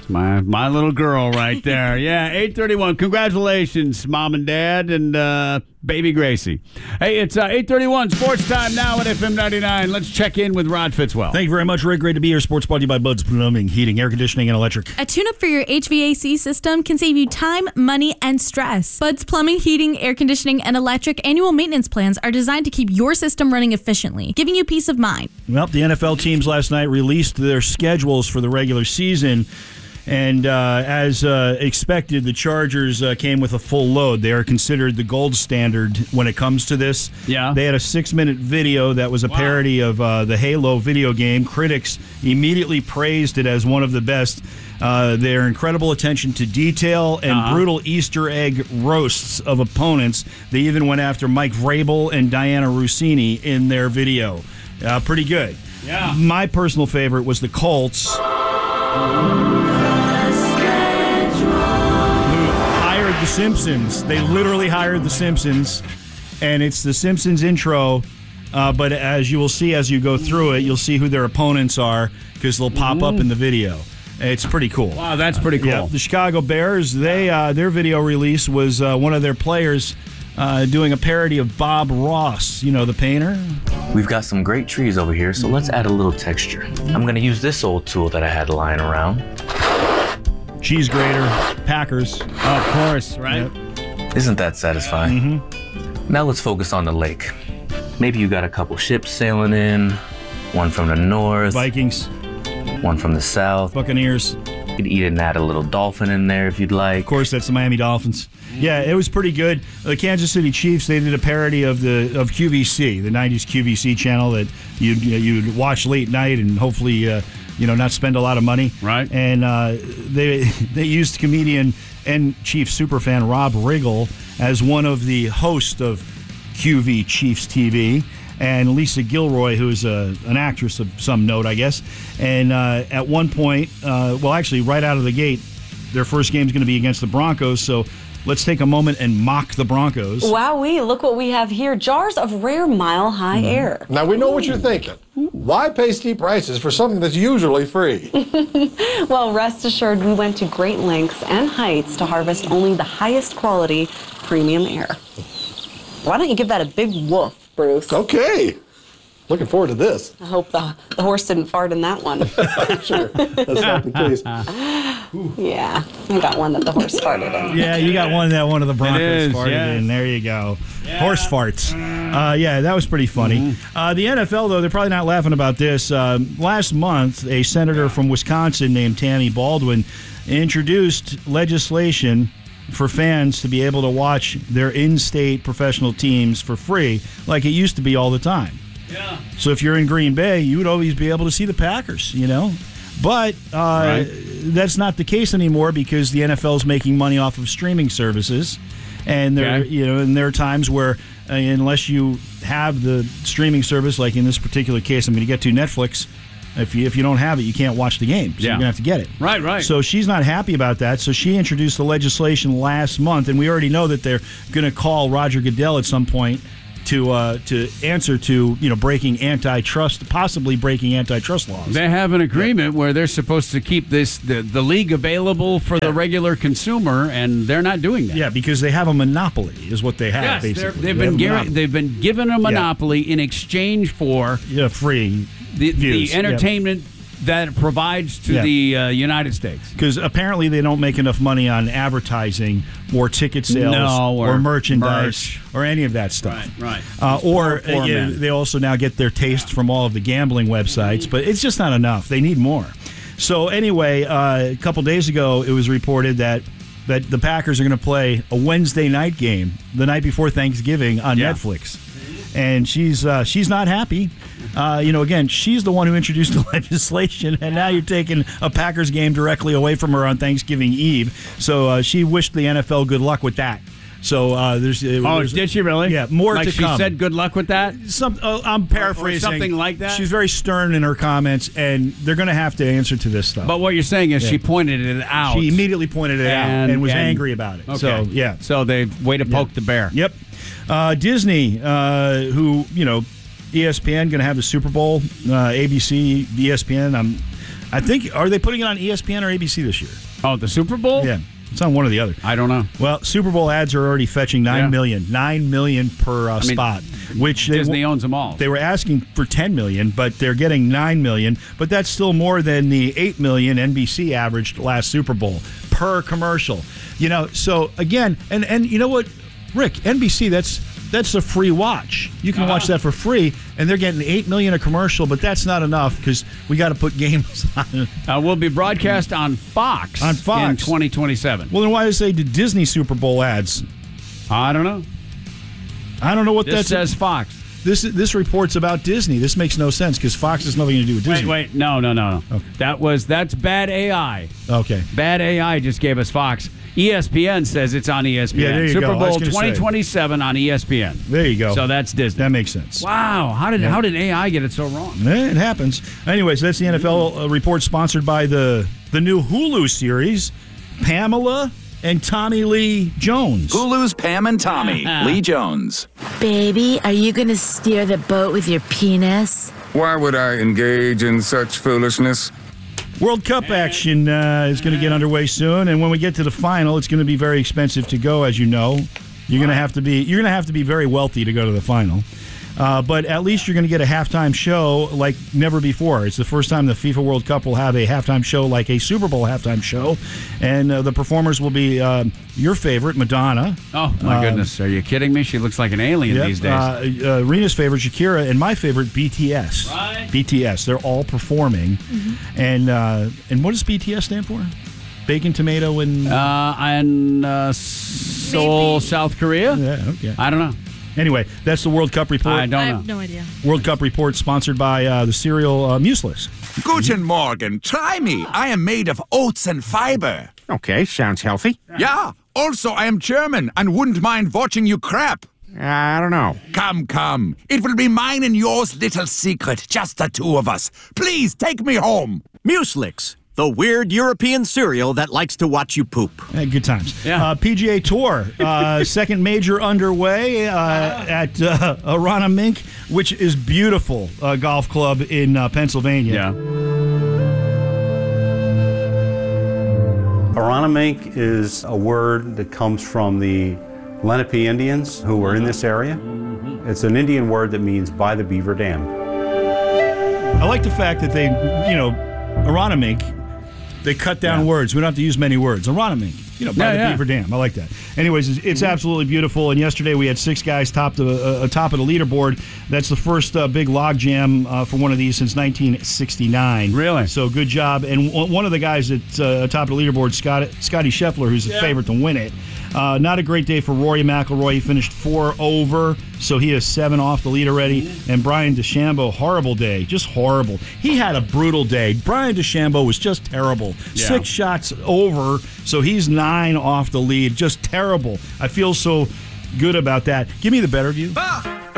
My little girl right there. Yeah, 8:31. Congratulations, Mom and Dad and baby Gracie. Hey, it's 8:31. Sports time now at FM 99. Let's check in with Rod Fitzwell. Thank you very much, Rick. Great to be here. Sports brought to you by Bud's Plumbing, Heating, Air Conditioning, and Electric. A tune-up for your HVAC system can save you time, money, and stress. Bud's Plumbing, Heating, Air Conditioning, and Electric annual maintenance plans are designed to keep your system running efficiently, giving you peace of mind. Well, the NFL teams last night released their schedules for the regular season. And as expected, the Chargers came with a full load. They are considered the gold standard when it comes to this. Yeah. They had a 6-minute video that was a parody of the Halo video game. Critics immediately praised it as one of the best. Their incredible attention to detail and brutal Easter egg roasts of opponents. They even went after Mike Vrabel and Diana Rossini in their video. Pretty good. Yeah. My personal favorite was the Colts. The Simpsons. They literally hired the Simpsons, and it's the Simpsons intro. But as you will see as you go through it, you'll see who their opponents are because they'll pop up in the video. It's pretty cool. Wow, that's pretty cool. Yeah, the Chicago Bears, their video release was one of their players doing a parody of Bob Ross, you know, the painter. We've got some great trees over here, so let's add a little texture. I'm going to use this old tool that I had lying around. Cheese grater, Packers. Of course, right? Yep. Isn't that satisfying? Now let's focus on the lake. Maybe you got a couple ships sailing in, one from the north, Vikings, one from the south. Buccaneers. You could eat and add a little dolphin in there if you'd like. Of course, that's the Miami Dolphins. Yeah, it was pretty good. The Kansas City Chiefs, they did a parody of QVC, the 90s QVC channel that you'd watch late night and hopefully not spend a lot of money. Right. And they used comedian and Chiefs superfan Rob Riggle as one of the hosts of QV Chiefs TV, and Lisa Gilroy, who is an actress of some note, I guess. And at one point, actually right out of the gate, their first game is going to be against the Broncos, so let's take a moment and mock the Broncos. Wowee, look what we have here. Jars of rare Mile High Air. Now, we know what you're thinking. Why pay steep prices for something that's usually free? Well, rest assured, we went to great lengths and heights to harvest only the highest quality premium air. Why don't you give that a big woof, Bruce? Okay. Looking forward to this. I hope the horse didn't fart in that one. Sure, that's not the case. Yeah, I got one that the horse farted in. Yeah, you got one that one of the Broncos is, farted yes. in. There you go. Yeah. Horse farts. Yeah, that was pretty funny. The NFL, though, they're probably not laughing about this. Last month, a senator from Wisconsin named Tammy Baldwin introduced legislation for fans to be able to watch their in-state professional teams for free like it used to be all the time. Yeah. So if you're in Green Bay, you would always be able to see the Packers, you know. But that's not the case anymore because the NFL is making money off of streaming services, and there are times where unless you have the streaming service, like in this particular case, I'm going to get to Netflix. If you don't have it, you can't watch the game. So you're going to have to get it. Right. So she's not happy about that. So she introduced the legislation last month, and we already know that they're going to call Roger Goodell at some point to answer to possibly breaking antitrust laws. They have an agreement where they're supposed to keep the league available for the regular consumer, and they're not doing that. Yeah, because they have a monopoly, is what they have. Yes, basically. they've been given a monopoly in exchange for free the entertainment that it provides to the United States. Because apparently they don't make enough money on advertising or ticket sales or merchandise or any of that stuff. Right. They also now get their taste from all of the gambling websites, but it's just not enough. They need more. So anyway, a couple days ago, it was reported that the Packers are going to play a Wednesday night game the night before Thanksgiving on Netflix. And she's not happy. Again, she's the one who introduced the legislation, and now you're taking a Packers game directly away from her on Thanksgiving Eve. So she wished the NFL good luck with that. So there's. Did she really? Yeah, more like to come. She said good luck with that? I'm paraphrasing. Or something like that? She's very stern in her comments, and they're going to have to answer to this stuff. But what you're saying is she pointed it out. She immediately pointed it out and was angry about it. Okay. So they way to poke the bear. Yep. Disney, who, ESPN going to have the Super Bowl, ABC, ESPN. I think, are they putting it on ESPN or ABC this year? Oh, the Super Bowl? Yeah. It's on one or the other. I don't know. Well, Super Bowl ads are already fetching $9 million. $9 million per spot. Which Disney owns them all. They were asking for $10 million, but they're getting $9 million. But that's still more than the $8 million NBC averaged last Super Bowl per commercial. So again, and you know what, Rick, NBC, that's a free watch. You can watch that for free, and they're getting $8 million a commercial, but that's not enough because we got to put games on. Will be broadcast on Fox. On Fox in 2027. Well, then why does they do Disney Super Bowl ads? I don't know. I don't know what that says. Fox. This report's about Disney. This makes no sense because Fox has nothing to do with Disney. Wait, no. Okay. That's bad AI. Okay. Bad AI just gave us Fox. ESPN says it's on ESPN. Yeah, there you Super go. Bowl 2027 on ESPN. There you go. So that's Disney. That makes sense. Wow. How did AI get it so wrong? It happens. Anyways, that's the NFL report sponsored by the new Hulu series, Pamela and Tommy Lee Jones. Hulu's Pam and Tommy Lee Jones. Baby, are you going to steer the boat with your penis? Why would I engage in such foolishness? World Cup action is going to get underway soon, and when we get to the final, it's going to be very expensive to go. As you know, you're going to have to be very wealthy to go to the final. But at least you're going to get a halftime show like never before. It's the first time the FIFA World Cup will have a halftime show like a Super Bowl halftime show, and the performers will be your favorite, Madonna. Oh my goodness, are you kidding me? She looks like an alien these days. Rena's favorite, Shakira, and my favorite, BTS. Right. BTS. They're all performing, and what does BTS stand for? Bacon, tomato, and Seoul, South Korea. Yeah, okay. I don't know. Anyway, that's the World Cup report. I don't know. I have no idea. World Cup report sponsored by the cereal Mueslis. Guten Morgen. Try me. I am made of oats and fiber. Okay, sounds healthy. Yeah. Also, I am German and wouldn't mind watching you crap. I don't know. Come. It will be mine and yours little secret. Just the two of us. Please take me home. Mueslix, the weird European cereal that likes to watch you poop. Good times. Yeah. PGA Tour, second major underway at Arana Mink, which is beautiful golf club in Pennsylvania. Yeah. Arana Mink is a word that comes from the Lenape Indians who were in this area. It's an Indian word that means by the beaver dam. I like the fact that they, Arana Mink, they cut down words. We don't have to use many words. Arana Mink, by the beaver dam. I like that. Anyways, it's absolutely beautiful. And yesterday we had 6 guys top of the leaderboard. That's the first big log jam for one of these since 1969. Really? So good job. And one of the guys that's top of the leaderboard, Scotty Scheffler, who's the favorite to win it. Not a great day for Rory McIlroy. He finished 4 over, so he is 7 off the lead already. And Brian DeChambeau, horrible day, just horrible. He had a brutal day. Brian DeChambeau was just terrible. Yeah. 6 shots over, so he's 9 off the lead. Just terrible. I feel so good about that. Give me the better view.